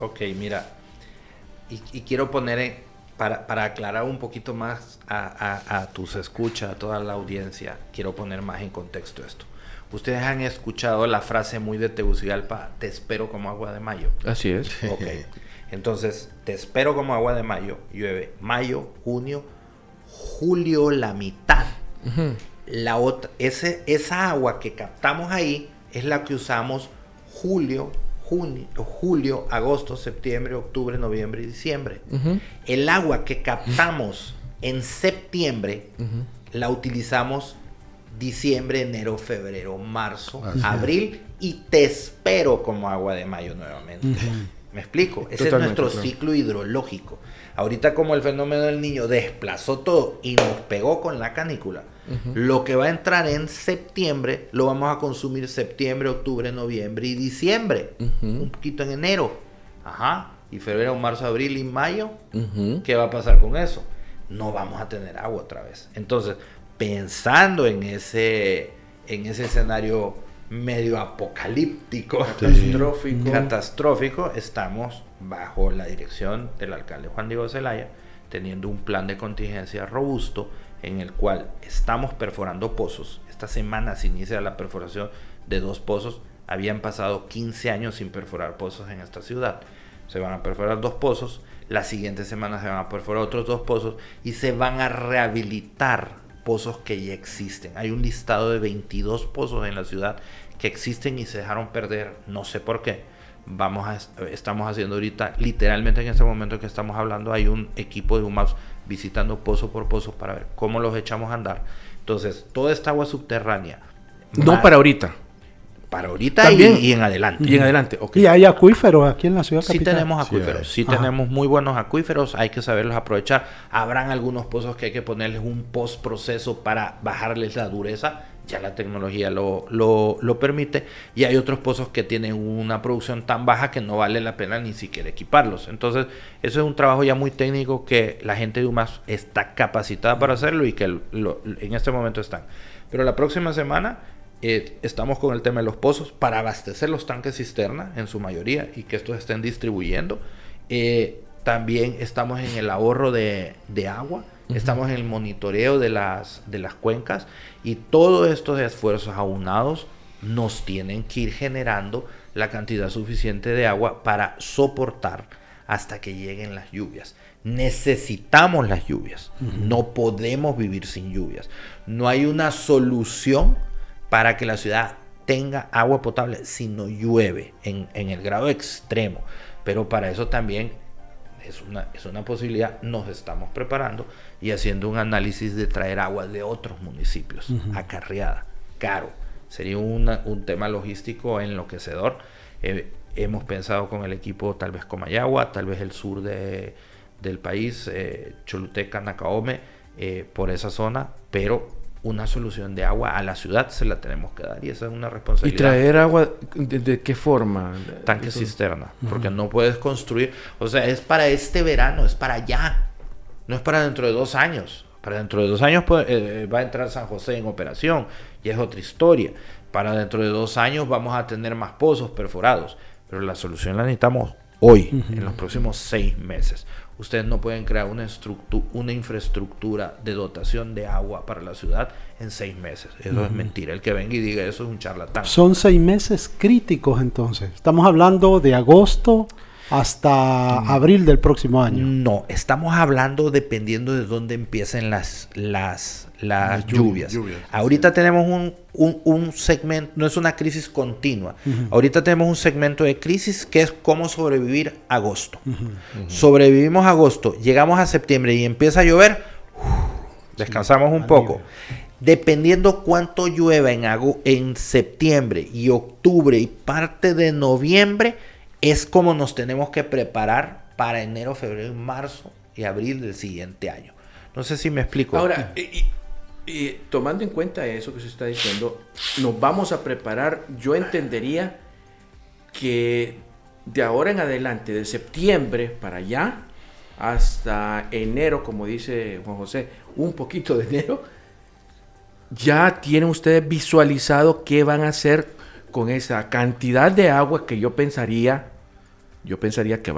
Ok, mira, y quiero poner, para aclarar un poquito más a tus escuchas, a toda la audiencia, quiero poner más en contexto esto. Ustedes han escuchado la frase muy de Tegucigalpa, te espero como agua de mayo. Así es. Ok, entonces, te espero como agua de mayo, llueve mayo, junio, julio, la mitad. Uh-huh. Esa agua que captamos ahí es la que usamos julio, agosto, septiembre, octubre, noviembre y diciembre. Uh-huh. El agua que captamos en septiembre la utilizamos diciembre, enero, febrero, marzo, abril y te espero como agua de mayo nuevamente. ¿Me explico? Ese es nuestro ciclo hidrológico. Ahorita como el fenómeno del Niño desplazó todo y nos pegó con la canícula, lo que va a entrar en septiembre lo vamos a consumir septiembre, octubre, noviembre y diciembre. Un poquito en enero. Y febrero, marzo, abril y mayo. ¿Qué va a pasar con eso? No vamos a tener agua otra vez. Entonces, pensando en ese escenario medio apocalíptico, catastrófico, estamos bajo la dirección del alcalde Juan Diego Zelaya, teniendo un plan de contingencia robusto en el cual estamos perforando pozos. Esta semana se inicia la perforación de 2 pozos. Habían pasado 15 años sin perforar pozos en esta ciudad. Se van a perforar 2 pozos. La siguiente semana se van a perforar otros 2 pozos y se van a rehabilitar pozos que ya existen. Hay un listado de 22 pozos en la ciudad que existen y se dejaron perder, no sé por qué. Estamos haciendo ahorita, literalmente en este momento que estamos hablando, hay un equipo de UMAPS visitando pozo por pozo para ver cómo los echamos a andar. Entonces, toda esta agua subterránea. No para ahorita. Para ahorita y en adelante. Y en adelante, ok. ¿Y hay acuíferos aquí en la ciudad capital? Sí tenemos acuíferos, sí tenemos muy buenos acuíferos, hay que saberlos aprovechar. Habrán algunos pozos que hay que ponerles un postproceso para bajarles la dureza, ya la tecnología lo permite, y hay otros pozos que tienen una producción tan baja que no vale la pena ni siquiera equiparlos. Entonces, eso es un trabajo ya muy técnico que la gente de UMAS está capacitada para hacerlo y que en este momento están. Pero la próxima semana estamos con el tema de los pozos para abastecer los tanques cisterna en su mayoría y que estos estén distribuyendo. También estamos en el ahorro de agua, estamos en el monitoreo de las cuencas, y todos estos esfuerzos aunados nos tienen que ir generando la cantidad suficiente de agua para soportar hasta que lleguen las lluvias. Necesitamos las lluvias, no podemos vivir sin lluvias. No hay una solución para que la ciudad tenga agua potable si no llueve en el grado extremo. Pero para eso también es una posibilidad. Nos estamos preparando y haciendo un análisis de traer agua de otros municipios, acarreada, caro. Sería un tema logístico enloquecedor. Hemos pensado con el equipo tal vez Comayagua, tal vez el sur del país, Choluteca, Nacaome, por esa zona, pero una solución de agua a la ciudad se la tenemos que dar, y esa es una responsabilidad. ¿Y traer agua de qué forma? Tanque cisterna, porque no puedes construir, o sea, es para este verano, es para allá, no es para dentro de 2 años. Para dentro de 2 años va a entrar San José en operación, y es otra historia. Para dentro de 2 años vamos a tener más pozos perforados, pero la solución la necesitamos hoy, en los próximos 6 meses. Ustedes no pueden crear una infraestructura de dotación de agua para la ciudad en 6 meses. Eso es mentira. El que venga y diga eso es un charlatán. Son 6 meses críticos entonces. Estamos hablando de agosto hasta abril del próximo año. No, estamos hablando dependiendo de dónde empiecen las lluvias. Ahorita tenemos un segmento, no es una crisis continua. Ahorita tenemos un segmento de crisis que es cómo sobrevivir agosto. Sobrevivimos agosto, llegamos a septiembre y empieza a llover, descansamos un poco. Dependiendo cuánto llueva en septiembre y octubre y parte de noviembre, es como nos tenemos que preparar para enero, febrero, marzo y abril del siguiente año. No sé si me explico. Ahora, tomando en cuenta eso que se está diciendo, nos vamos a preparar. Yo entendería que de ahora en adelante, de septiembre para allá, hasta enero, como dice Juan José, un poquito de enero, ya tienen ustedes visualizado qué van a hacer con esa cantidad de agua que yo pensaría que va